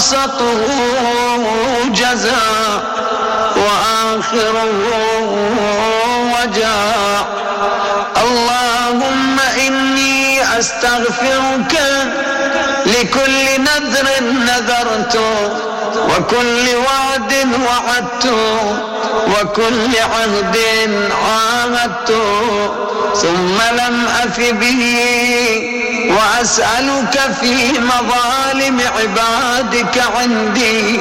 أوسطه جزاء وآخره وجاء. اللهم إني أستغفرك لكل نذر نذرته، وكل وعد وعدته، وكل عهد عاهدته ثم لم أف به، وأسألك في مظالم عبادك عندي